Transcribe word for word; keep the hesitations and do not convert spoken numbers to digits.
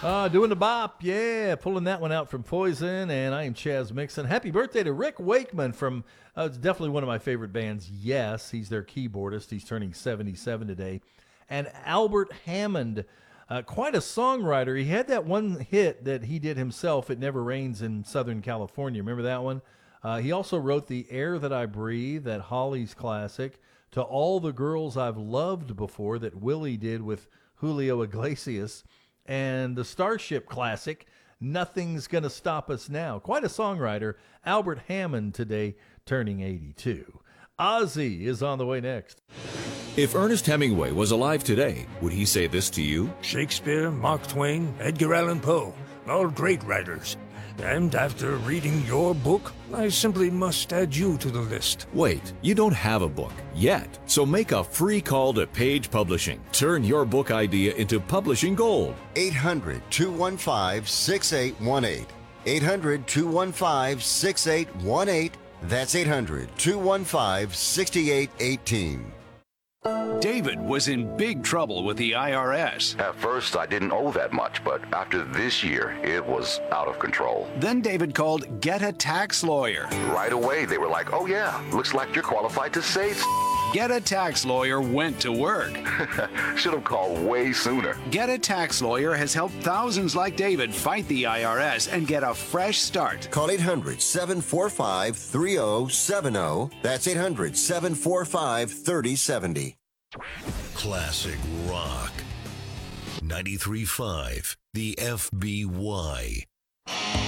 Uh, doing the bop, yeah, pulling that one out from Poison, and I am Chaz Mixon. Happy birthday to Rick Wakeman from, uh, it's definitely one of my favorite bands, Yes. He's their keyboardist. He's turning seventy-seven today. And Albert Hammond, uh, quite a songwriter. He had that one hit that he did himself, It Never Rains in Southern California. Remember that one? Uh, he also wrote The Air That I Breathe, that Hollies classic, To All the Girls I've Loved Before, that Willie did with Julio Iglesias, and the Starship classic, Nothing's Gonna Stop Us Now. Quite a songwriter. Albert Hammond today turning eighty-two. Ozzy is on the way next. If Ernest Hemingway was alive today, would he say this to you? Shakespeare, Mark Twain, Edgar Allan Poe, all great writers. And after reading your book, I simply must add you to the list. Wait, you don't have a book yet. So make a free call to Page Publishing. Turn your book idea into publishing gold. eight hundred, two one five, six eight one eight. eight hundred, two one five, six eight one eight. That's eight hundred, two one five, six eight one eight. David was in big trouble with the I R S. At first, I didn't owe that much, but after this year, it was out of control. Then David called Get a Tax Lawyer. Right away, they were like, oh yeah, looks like you're qualified to say s-. Get a Tax Lawyer went to work. Should have called way sooner. Get a Tax Lawyer has helped thousands like David fight the I R S and get a fresh start. Call eight hundred, seven four five, three oh seven oh. That's eight hundred, seven four five, three oh seven oh. Classic rock. ninety-three point five, the F B Y.